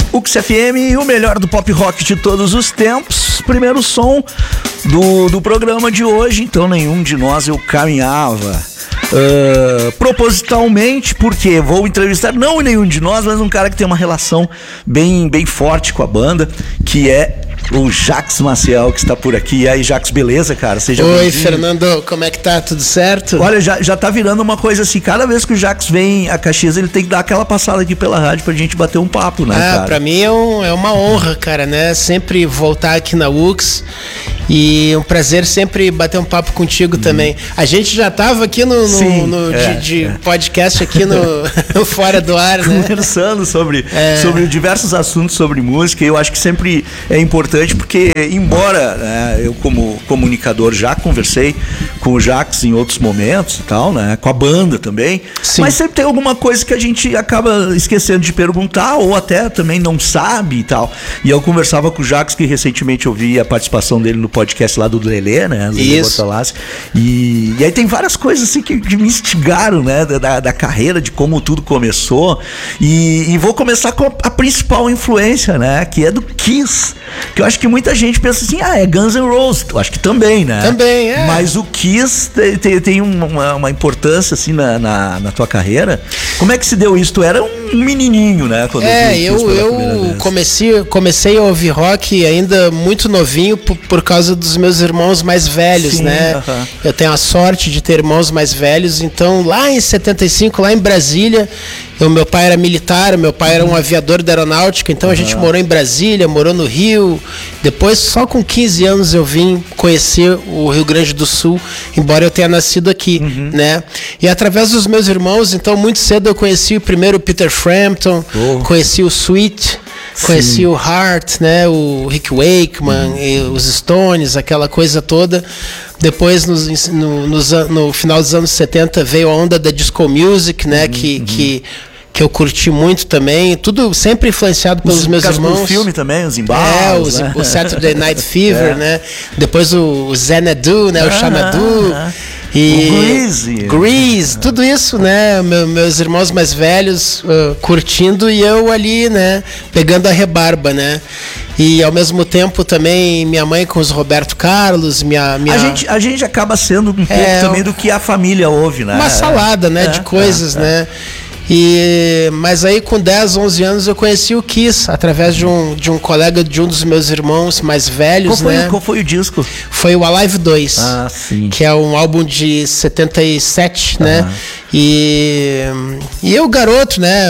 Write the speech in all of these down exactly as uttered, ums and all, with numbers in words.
U X F M, o melhor do pop rock de todos os tempos. Primeiro som do, do programa de hoje, então nenhum de nós eu caminhava uh, propositalmente, porque vou entrevistar não nenhum de nós, mas um cara que tem uma relação bem, bem forte com a banda, que é o Jax Maciel, que está por aqui. E aí, Jax, beleza, cara? Seja Oi, bem-vindo. Fernando, como é que tá? Tudo certo? Olha, já, já tá virando uma coisa assim, cada vez que o Jax vem a Caxias, ele tem que dar aquela passada aqui pela rádio pra gente bater um papo, né, ah, cara? Pra mim é, um, é uma honra, cara, né? Sempre voltar aqui na U X e um prazer sempre bater um papo contigo hum. também. A gente já tava aqui no, no, Sim, no é, de, de é. podcast aqui no Fora do Ar, né? Conversando sobre, é. sobre diversos assuntos sobre música, e eu acho que sempre é importante, porque embora né, eu como comunicador já conversei com o Jax em outros momentos e tal, né, com a banda também, Sim. mas sempre tem alguma coisa que a gente acaba esquecendo de perguntar, ou até também não sabe e tal. E eu conversava com o Jax, que recentemente eu vi a participação dele no podcast lá do Lelê, né? Isso. E, e aí tem várias coisas assim que, que me instigaram, né? Da, da carreira, de como tudo começou. E, e vou começar com a, a principal influência, né? Que é do Kiss. Que eu acho que muita gente pensa assim, ah, é Guns N' Roses. Eu acho que também, né? Também, é. Mas o Kiss tem, tem, tem uma, uma importância assim na, na, na tua carreira. Como é que se deu isso? Tu era um menininho, né? Quando é, eu, eu comecei, comecei a ouvir rock ainda muito novinho por, por causa dos meus irmãos mais velhos, Sim, né? Uh-huh. Eu tenho a sorte de ter irmãos mais velhos, então lá em setenta e cinco, lá em Brasília, eu, meu pai era militar, meu pai era um aviador da aeronáutica, então a gente uhum. morou em Brasília, morou no Rio. Depois, só com quinze anos, eu vim conhecer o Rio Grande do Sul, embora eu tenha nascido aqui, uhum. né? E através dos meus irmãos, então, muito cedo eu conheci o primeiro Peter Frampton, oh. conheci o Sweet, conheci Sim. o Heart, né? O Rick Wakeman, uhum. e os Stones, aquela coisa toda. Depois, nos, no, nos, no final dos anos setenta, veio a onda da disco music, né? Uhum. Que... que que eu curti muito também, tudo sempre influenciado pelos os, meus irmãos. O filme também, os embalos, é, né? o Saturday Night Fever, é. né? Depois o, o Xanadu, né? O Xanadu. Ah, e o Grease. Grease, ah. tudo isso, né? Meu, meus irmãos mais velhos uh, curtindo e eu ali, né? Pegando a rebarba, né? E ao mesmo tempo também minha mãe com os Roberto Carlos, minha... minha... A, gente, a gente acaba sendo um pouco é, também do que a família ouve, né? Uma salada, né? É, de coisas, é, né? É. E, mas aí com dez, onze anos eu conheci o Kiss através de um, de um colega de um dos meus irmãos mais velhos, qual foi, né? Qual foi o disco? Foi o Alive dois, ah, sim. que é um álbum de setenta e sete, uhum. né? E, e eu, garoto, né?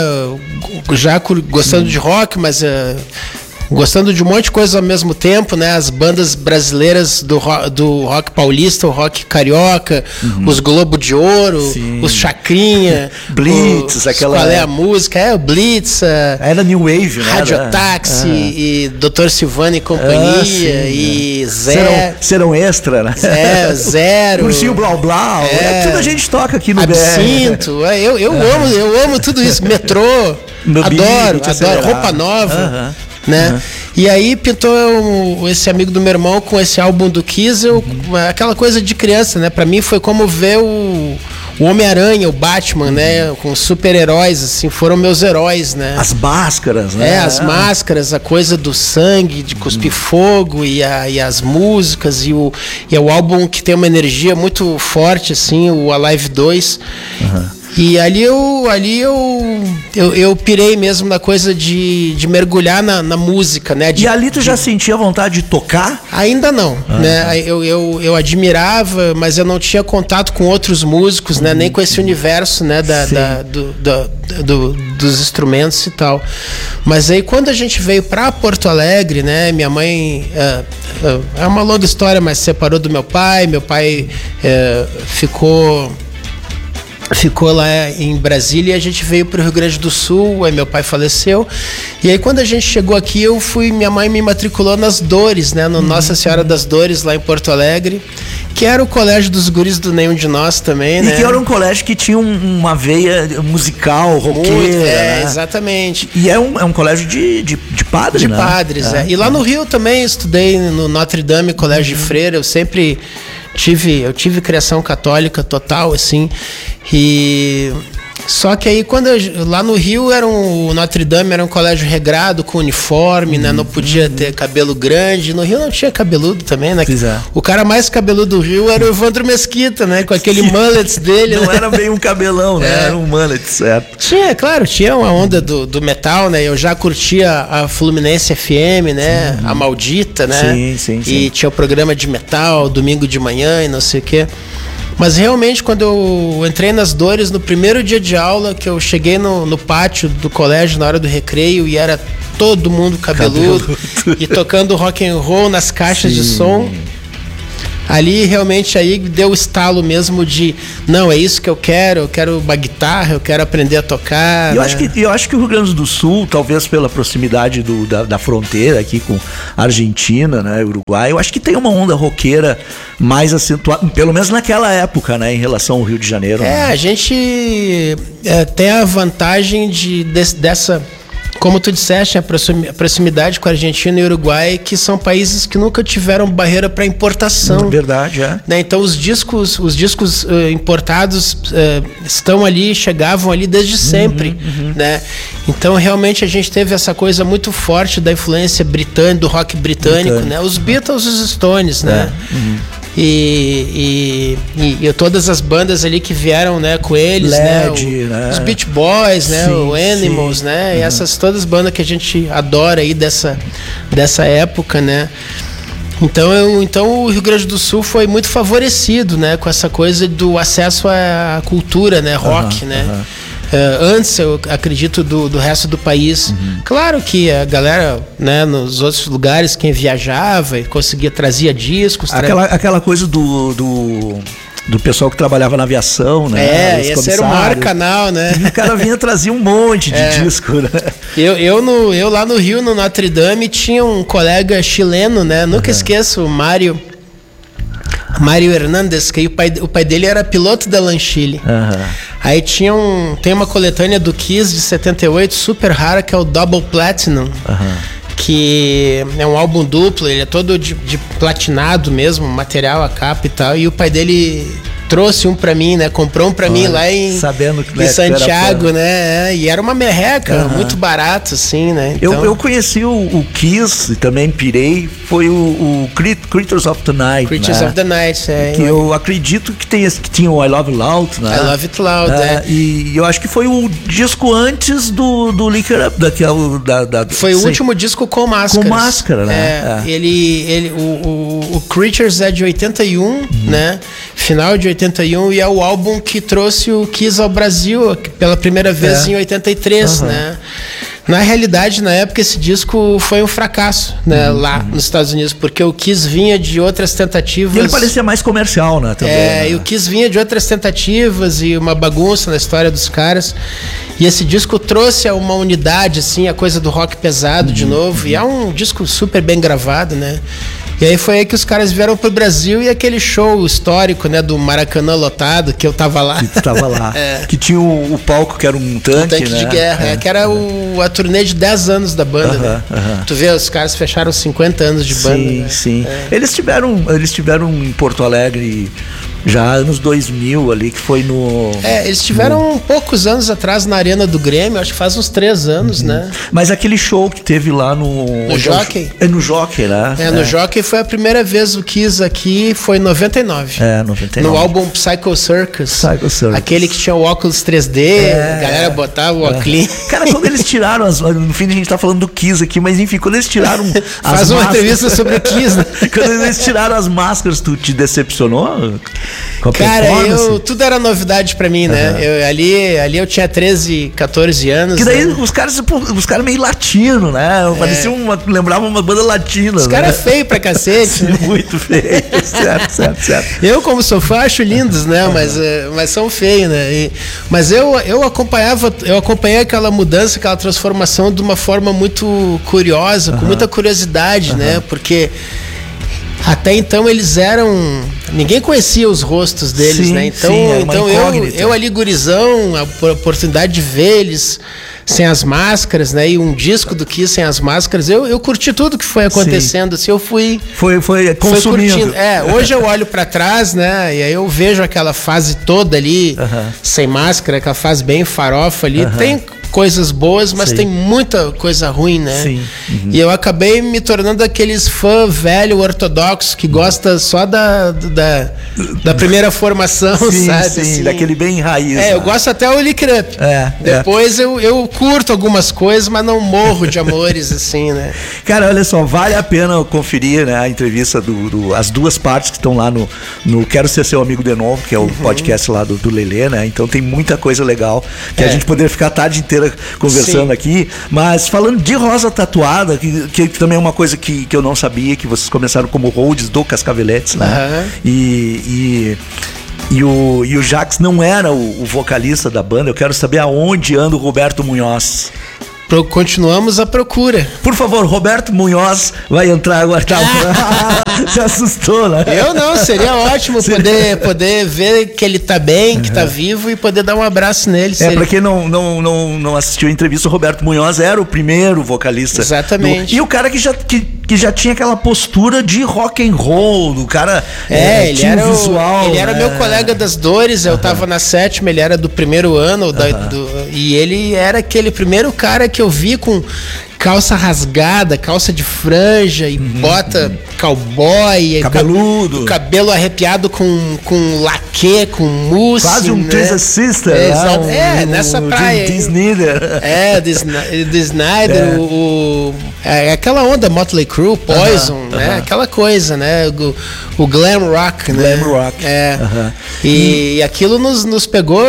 Já gostando hum. de rock, mas... Uh, gostando de um monte de coisa ao mesmo tempo, né? As bandas brasileiras do rock, do rock paulista, o rock carioca, uhum. os Globo de Ouro, Sim. os Chacrinha, Blitz, os, aquela... Qual é a música? É o Blitz, era New Wave, né? Radiotáxi, uhum. e doutor Silvano e companhia, ah, sim, e é. Zé... Serão, serão extra, né? É, Zero. Cursinho Blau Blau, é. é tudo a gente toca aqui no Absinto, é, eu, eu, ah. amo, eu amo tudo isso, metrô, no adoro, beat, adoro, roupa nova. Uhum. Né? Uhum. E aí pintou um, esse amigo do meu irmão com esse álbum do Kiss, eu, uhum. aquela coisa de criança, né? Pra mim foi como ver o, o Homem-Aranha, o Batman, uhum. né? Com super-heróis, assim, foram meus heróis, né? As máscaras, né? É, as máscaras, a coisa do sangue, de cuspir uhum. fogo e, a, e as músicas e o, e é o álbum que tem uma energia muito forte, assim, o Alive dois. Uhum. E ali eu, ali eu, eu, eu pirei mesmo na coisa de, de mergulhar na, na música, né? De, e ali tu de... já sentia vontade de tocar? Ainda não, ah, né? Eu, eu, eu admirava, mas eu não tinha contato com outros músicos, uhum. né? Nem com esse universo, né? Da, da, do, do, do, dos instrumentos e tal. Mas aí quando a gente veio pra Porto Alegre, né? Minha mãe... É, é uma longa história, mas separou do meu pai. Meu pai é, ficou... Ficou lá em Brasília e a gente veio para o Rio Grande do Sul, aí meu pai faleceu. E aí quando a gente chegou aqui, eu fui, minha mãe me matriculou nas Dores, né? No uhum. Nossa Senhora das Dores, lá em Porto Alegre, que era o colégio dos guris do Nenhum de Nós também, e né? E que era um colégio que tinha um, uma veia musical, roqueira. Muito, é, né? Exatamente. E é um, é um colégio de, de, de padres, de né? De padres, é. é. E lá no Rio também estudei no Notre Dame, Colégio uhum. de Freira, eu sempre... Tive, eu tive criação católica total, assim, e Só que aí, quando eu, lá no Rio, era um, o Notre Dame era um colégio regrado, com uniforme, uhum. né? Não podia uhum. ter cabelo grande. No Rio não tinha cabeludo também, né? É. O cara mais cabeludo do Rio era o Evandro Mesquita, né? Com aquele mullet dele. Não né? era bem um cabelão, né? É. Era um mullet, certo? Tinha, claro, tinha uma onda do, do metal, né? Eu já curtia a Fluminense F M, né? Sim. A Maldita, né? Sim, sim, sim. E tinha o programa de metal, domingo de manhã e não sei o quê. Mas realmente, quando eu entrei nas Dores, no primeiro dia de aula, que eu cheguei no, no pátio do colégio na hora do recreio e era todo mundo cabeludo, cabeludo. E tocando rock and roll nas caixas Sim. de som, ali realmente aí deu o estalo mesmo de não, é isso que eu quero, eu quero uma guitarra, eu quero aprender a tocar. Eu, né? acho, que, eu acho que o Rio Grande do Sul, talvez pela proximidade do, da, da fronteira aqui com a Argentina, né, Uruguai, eu acho que tem uma onda roqueira mais acentuada, pelo menos naquela época, né, em relação ao Rio de Janeiro. É, né? a gente é, tem a vantagem de, de, dessa... Como tu disseste, a proximidade com a Argentina e o Uruguai, que são países que nunca tiveram barreira para importação. Verdade, é. Né? Então os discos, os discos uh, importados uh, estão ali, chegavam ali desde sempre. Uhum, uhum. Né? Então realmente a gente teve essa coisa muito forte da influência britânica, do rock britânico, britânico. Né? Os Beatles, os Stones, né? É. Uhum. E, e, e todas as bandas ali que vieram, né, com eles, Led, né, o, né? Os Beach Boys, né, Sim, o Animals, sim. né, Uhum. e essas todas as bandas que a gente adora aí dessa, dessa época, né. Então, eu, então o Rio Grande do Sul foi muito favorecido, né, com essa coisa do acesso à cultura, né, rock, uhum, né. Uhum. Uh, antes, eu acredito, do, do resto do país. Uhum. Claro que a galera, né, nos outros lugares, quem viajava e conseguia, trazia discos. Aquela, tra... aquela coisa do, do, do pessoal que trabalhava na aviação, né? É, esse era o maior canal, né? E o cara vinha trazer um monte de é. disco, né? Eu, eu, no, eu lá no Rio, no Notre Dame, tinha um colega chileno, né? Nunca uhum. esqueço, o Mário. Mário Hernandes, que o pai, o pai dele era piloto da Lanchile. Uhum. Aí tinha um, tem uma coletânea do Kiss de setenta e oito, super rara, que é o Double Platinum. Uhum. Que é um álbum duplo, ele é todo de, de platinado mesmo, material, a capa e tal. E o pai dele trouxe um pra mim, né? Comprou um pra Olha, mim lá em, sabendo que, em né, Santiago, né? E era uma merreca, uhum. muito barato, assim, né? Então... Eu, eu conheci o, o Kiss e também pirei, foi o, o Creatures of the Night. Creatures né? of the Night, é. Que eu acredito que, tenha, que tinha o I Love It Loud, né? I Love It Loud, é. é. E eu acho que foi o disco antes do, do Liquor Up, daquela, da, da, foi sei, o último disco com máscara. Com máscara, né? É, é. Ele, ele, o, o, o Creatures é de oitenta e um, uhum. né? Final de oitenta e um, e é o álbum que trouxe o Kiss ao Brasil pela primeira vez é. em oitenta e três, uhum. né? Na realidade, na época, esse disco foi um fracasso, né, uhum. lá nos Estados Unidos, porque o Kiss vinha de outras tentativas. E ele parecia mais comercial, né? Também, é, né? E o Kiss vinha de outras tentativas e uma bagunça na história dos caras. E esse disco trouxe uma unidade, assim, a coisa do rock pesado uhum. de novo. Uhum. E é um disco super bem gravado, né? E aí foi aí que os caras vieram pro Brasil e aquele show histórico, né, do Maracanã lotado, que eu tava lá. Que tava lá. é. Que tinha o, o palco que era um tanque, um tanque né? de guerra, é, é, que era é. o, a turnê de dez anos da banda, uh-huh, né? Uh-huh. Tu vê, os caras fecharam cinquenta anos de banda. Sim, né? sim. É. Eles tiveram, eles tiveram em Porto Alegre já anos dois mil ali, que foi no... É, eles tiveram no... poucos anos atrás na Arena do Grêmio, acho que faz uns três anos, uhum. né? Mas aquele show que teve lá no... No Jockey? É no Jockey, né? É, no é. Jockey foi a primeira vez o Kiss aqui, foi em noventa e nove. É, noventa e nove. No álbum Psycho Circus. Psycho Circus. Aquele que tinha o óculos três D, é, a galera botava o é. óculos. Cara, quando eles tiraram as... No fim a gente tá falando do Kiss aqui, mas enfim, quando eles tiraram as Faz uma máscaras, entrevista sobre o Kiss, né? Quando eles tiraram as máscaras, tu te decepcionou? Com a Cara, eu, tudo era novidade pra mim, né? Uhum. Eu, ali, ali eu tinha treze, catorze anos. Que daí né? os caras, os caras meio latino, né? É. Parecia uma, lembrava uma banda latina. Os né? caras feios pra cacete. né? Muito feio. certo, certo, certo. Eu, como sou fã, acho lindos, né? Uhum. Mas, mas são feios, né? E, mas eu, eu acompanhava, eu acompanhei aquela mudança, aquela transformação de uma forma muito curiosa, uhum. com muita curiosidade, uhum. né? Porque Até então eles eram... Ninguém conhecia os rostos deles, sim, né? Então, sim, então eu, eu ali gurizão, a oportunidade de ver eles sem as máscaras, né? E um disco do Kiss sem as máscaras, eu, eu curti tudo que foi acontecendo, sim. assim, eu fui... Foi, foi consumindo. Foi curtindo. É, hoje eu olho pra trás, né? E aí eu vejo aquela fase toda ali, uh-huh. sem máscara, aquela fase bem farofa ali, uh-huh. tem... coisas boas, mas sim. tem muita coisa ruim, né? Sim. Uhum. E eu acabei me tornando aqueles fã velho ortodoxo que gosta só da, da, da primeira formação, sim, sabe? Sim, assim, daquele bem raiz. É, né? Eu gosto até o Lick Up. É, Depois é. Eu, eu curto algumas coisas, mas não morro de amores, assim, né? Cara, olha só, vale a pena conferir, né, a entrevista do, do as duas partes que estão lá no, no Quero Ser Seu Amigo de Novo, que é o uhum. podcast lá do, do Lelê, né? Então tem muita coisa legal que é. a gente poderia ficar a tarde inteira conversando Sim. aqui, mas falando de Rosa Tatuada, que, que também é uma coisa que, que eu não sabia, que vocês começaram como holds do Cascaveletes, né? Uhum. E, e, e, o, e o Jax não era o, o vocalista da banda. Eu quero saber aonde anda o Roberto Munhoz. Pro, continuamos a procura. Por favor, Roberto Munhoz vai entrar agora. Tá? Se assustou, né? Eu não, seria ótimo poder, poder ver que ele tá bem, que tá vivo e poder dar um abraço nele. É, seria... pra quem não, não, não, não assistiu a entrevista, o Roberto Munhoz era o primeiro vocalista. Exatamente. Do, e o cara que já, que, que já tinha aquela postura de rock and roll, do cara é, é, ele tinha era um visual. O, ele era né? meu colega das dores, eu uh-huh. tava na sétima, ele era do primeiro ano, da, uh-huh. do, e ele era aquele primeiro cara que eu vi com calça rasgada, calça de franja e uhum, bota uhum. cowboy, cabeludo, cabelo arrepiado com, com laque, com mousse. Quase um né? Twisted Sister. É, né? um, é um, nessa um, praia. De Snyder. É, de Snyder, é. o, o, é, aquela onda Motley Crue, Poison, uh-huh, né? Uh-huh. Aquela coisa, né? O, o glam rock, né? Glam rock. É. Uh-huh. E, e aquilo nos, nos pegou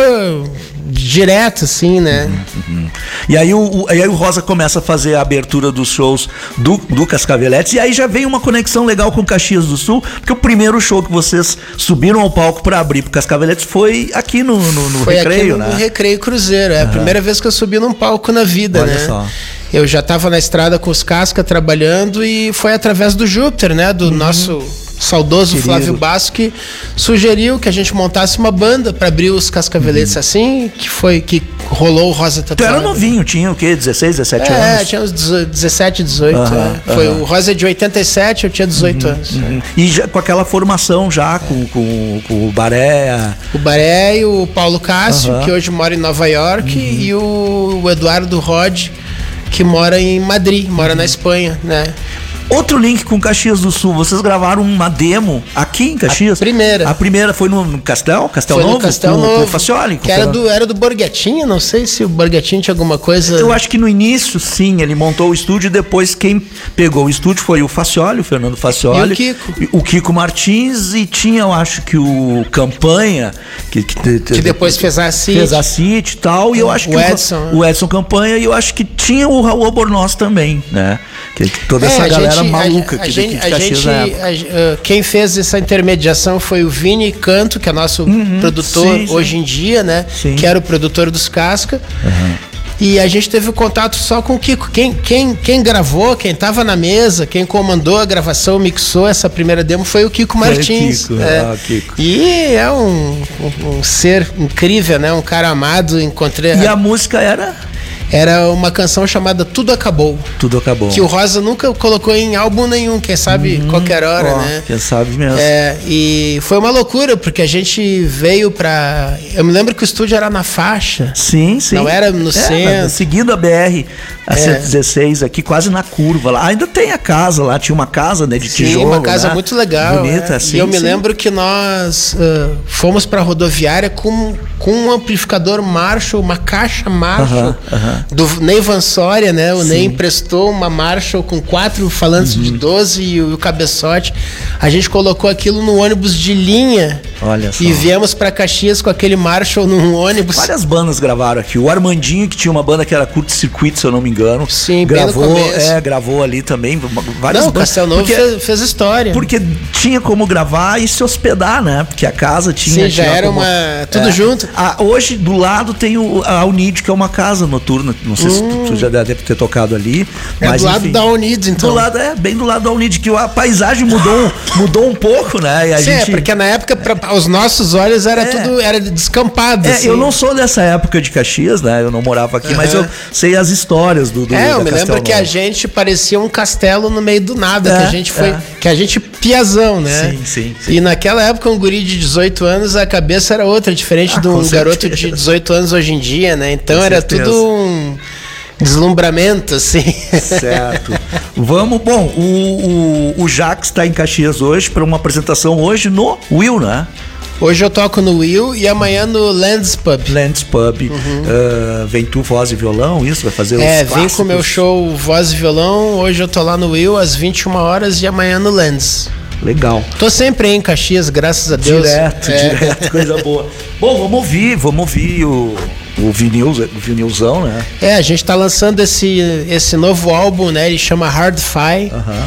direto, assim, né? Uhum, uhum. E aí o, o, aí o Rosa começa a fazer a abertura dos shows do, do Cascaveletes, e aí já vem uma conexão legal com Caxias do Sul, porque o primeiro show que vocês subiram ao palco para abrir pro Cascaveletes foi aqui no, no, no foi Recreio, aqui no, né? no Recreio Cruzeiro, é uhum. a primeira vez que eu subi num palco na vida, Olha né? Só. Eu já estava na estrada com os Casca trabalhando e foi através do Júpiter, né? Do uhum. nosso saudoso Querido. Flávio Basso, que sugeriu que a gente montasse uma banda para abrir os Cascaveletes, uhum. assim, que foi que rolou o Rosa Tatuada. Tu era novinho, tinha o quê? dezesseis, dezessete é, anos? É, tinha uns dezessete, dezoito. Uhum, é. Foi uhum. o Rosa de oitenta e sete, eu tinha dezoito uhum, anos. Uhum. E já, com aquela formação já, com, com, com o Baré. O Baré e o Paulo Cássio, uhum. que hoje mora em Nova York, uhum. e o, o Eduardo Rod, que mora em Madrid, mora uhum. na Espanha, né? Outro link com Caxias do Sul, vocês gravaram uma demo aqui em Caxias? A primeira. A primeira foi no, no Castel? Castel foi Novo? No Castel com, Novo. Com o Facioli? Que era do, era do Borghettini, não sei se o Borghettini tinha alguma coisa... Eu acho que no início, sim, ele montou o estúdio e depois quem pegou o estúdio foi o Facioli, o Fernando Facioli. E o Kiko. O Kiko Martins e tinha, eu acho que o Campanha, que, que, que depois fez a City. Fez a City e tal, e eu acho o que Edson, o, o Edson Campanha, e eu acho que tinha o Raul Albornoz também, né? Que, que toda é, essa galera gente, maluca a, que a gente, de Caxias a gente, a, uh, quem fez essa intermediação foi o Vini Canto, que é nosso uhum, produtor sim, sim. hoje em dia, né? Sim. Que era o produtor dos Casca. Uhum. E a gente teve contato só com o Kiko. Quem, quem, quem gravou, quem estava na mesa, quem comandou a gravação, mixou essa primeira demo foi o Kiko Martins. Kiko, é. ah, Kiko. E é um, um, um ser incrível, né? Um cara amado. Encontrei. E a, a música era? Era uma canção chamada Tudo Acabou. Tudo Acabou. Que o Rosa nunca colocou em álbum nenhum, quem sabe hum, qualquer hora, ó, né? Quem sabe mesmo. É, e foi uma loucura, porque a gente veio pra... Eu me lembro que o estúdio era na faixa. Sim, sim. Não era no é, centro. Seguindo a B R, a é. cento e dezesseis, aqui quase na curva lá. Ainda tem a casa lá, tinha uma casa, né, de sim, tijolo. Uma casa né? muito legal. Bonita, é. assim. E eu me sim. lembro que nós uh, fomos pra rodoviária com, com um amplificador Marshall, uma caixa Marshall, uh-huh, uh-huh. do Ney Van Soria, né? O sim. Ney emprestou uma Marshall com quatro falantes uhum. de doze e o, e o cabeçote. A gente colocou aquilo no ônibus de linha Olha só. E viemos pra Caxias com aquele Marshall num ônibus. Várias bandas gravaram aqui. O Armandinho, que tinha uma banda que era Curto Circuito, se eu não me engano. Sim, gravou, bem no começo. É, gravou ali também. Várias não, bandas. Castelo Novo porque, fez, fez história. Porque tinha como gravar e se hospedar, né? Porque a casa tinha... Sim, já tinha era como, uma... Tudo é, junto. A, hoje, do lado, tem o, a Unid, que é uma casa noturna. Não sei hum. se tu, tu já deve ter tocado ali. É mas, do lado enfim, da Unid, então. Do lado, é, bem do lado da Unid, que a paisagem mudou, mudou um pouco, né? E a Sim, gente... é, porque na época, pra, aos nossos olhos, era é. tudo era descampado. É, assim. eu não sou dessa época de Caxias, né? Eu não morava aqui, uhum. mas eu sei as histórias do, do É, eu da me Castel lembro que Novo. A gente parecia um castelo no meio do nada, é, que a gente foi, é. que a gente piazão, né? Sim, sim, sim. E naquela época, um guri de dezoito anos, a cabeça era outra, diferente ah, de um garoto de dezoito anos hoje em dia, né? Então com era certeza. tudo um deslumbramento, assim. Certo. Vamos, bom, o, o, o Jax está em Caxias hoje para uma apresentação hoje no Will, né? Hoje eu toco no Will e amanhã no Lands Pub. Lands Pub. Uhum. Uh, vem tu, voz e violão, isso? Vai fazer os É, clássicos? vem com o meu show Voz e Violão. Hoje eu tô lá no Will às vinte e uma horas e amanhã no Lands. Legal. Tô sempre em Caxias, graças a Deus. Direto, é. direto, coisa boa. Bom, vamos ouvir, vamos ouvir o, o, vinil, o vinilzão, né? É, a gente tá lançando esse, esse novo álbum, né? Ele chama Hard Fi. Uhum.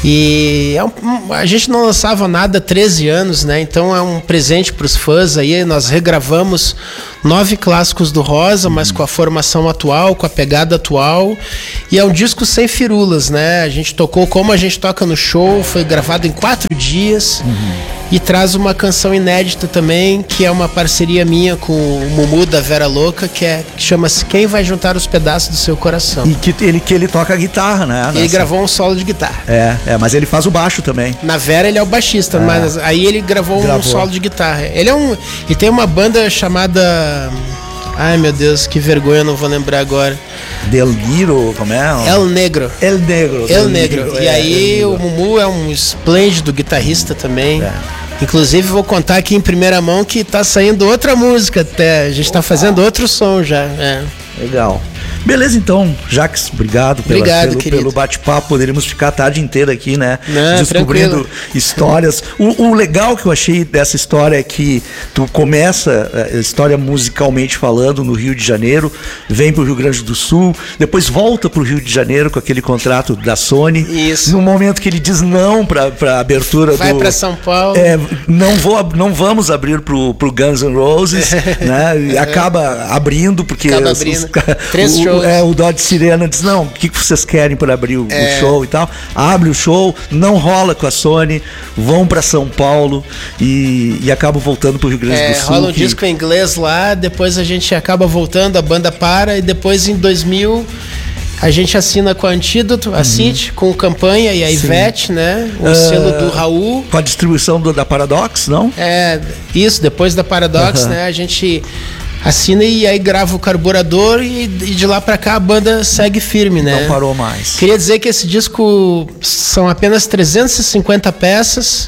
E é um, a gente não lançava nada há treze anos, né? Então é um presente pros fãs aí. Nós regravamos nove clássicos do Rosa, uhum. mas com a formação atual, com a pegada atual. E é um disco sem firulas, né? A gente tocou como a gente toca no show, foi gravado em quatro dias. Uhum. E traz uma canção inédita também, que é uma parceria minha com o Mumu da Vera Louca, que, é, que chama-se Quem Vai Juntar os Pedaços do Seu Coração. E que ele, que ele toca guitarra, né? Ele nessa... gravou um solo de guitarra. É, é, mas ele faz o baixo também. Na Vera ele é o baixista, é. mas aí ele gravou, gravou um solo de guitarra. Ele é um... E tem uma banda chamada... Ai, meu Deus, que vergonha, eu não vou lembrar agora. Del Giro, como é? El Negro. El Negro. El Negro. Negro. E é, aí o Mumu é um esplêndido guitarrista também. É. Inclusive vou contar aqui em primeira mão que tá saindo outra música até. A gente Opa. tá fazendo outro som já. É. Legal. Beleza, então, Jax, obrigado, pela, obrigado pelo, pelo bate-papo. Poderíamos ficar a tarde inteira aqui, né? Não, descobrindo tranquilo. histórias. O, o legal que eu achei dessa história é que tu começa a história musicalmente falando no Rio de Janeiro, vem pro Rio Grande do Sul, depois volta pro Rio de Janeiro com aquele contrato da Sony. Isso. No momento que ele diz não pra, pra abertura Vai do... pra São Paulo. É, não, vou, não vamos abrir pro, pro Guns N' Roses, né? E acaba abrindo, porque... Acaba abrindo. Os, Três o, shows. É, o Dodge Sirena diz, não, o que, que vocês querem para abrir o, é. o show e tal? Abre o show, não rola com a Sony, vão para São Paulo e, e acabam voltando pro Rio Grande é, do Sul. Rola um que... disco em inglês lá, depois a gente acaba voltando, a banda para e depois em dois mil a gente assina com a Antídoto, a uhum. City, com campanha e a Ivete, Sim. né? O uh, selo do Raul. Com a distribuição do, da Paradox, não? É, isso, depois da Paradox, uhum. né? A gente assina e aí grava o Carburador e, e de lá pra cá a banda segue firme, né? Não parou mais. Queria dizer que esse disco são apenas trezentas e cinquenta peças.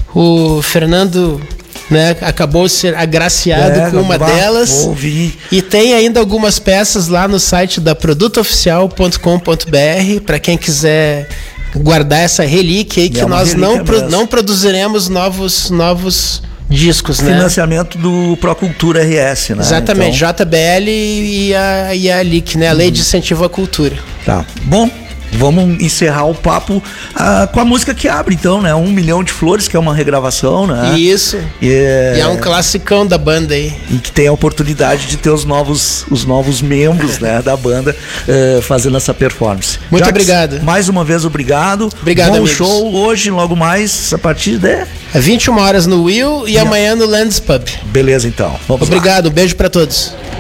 O Fernando, né, acabou de ser agraciado é, com uma bah, delas. Ouvi. E tem ainda algumas peças lá no site da produto oficial ponto com ponto b r para quem quiser guardar essa relíquia aí, que é nós não, pro, não produziremos novos novos discos, né? Financiamento do Procultura R S, né? Exatamente, então... J B L e a, e a L I C, né? A Lei de Incentivo à Cultura. Tá. Bom, vamos encerrar o papo ah, com a música que abre, então, né? Um Milhão de Flores, que é uma regravação, né? Isso. E é, e é um classicão da banda aí. E que tem a oportunidade de ter os novos, os novos membros, né, da banda uh, fazendo essa performance. Muito Jax, obrigado. Mais uma vez, obrigado. Obrigado, Bom amigos. show hoje, logo mais, a partir de... É vinte e uma horas no Will e, e amanhã no Lands Pub. Beleza, então. Vamos Obrigado, lá. Um beijo pra todos.